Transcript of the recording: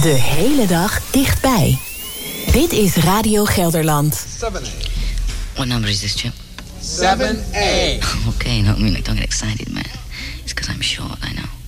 De hele dag dichtbij. Dit is Radio Gelderland. 7A. What number is this, Chip? 7A. Okay, no, don't get excited, man. It's because I'm short, I know.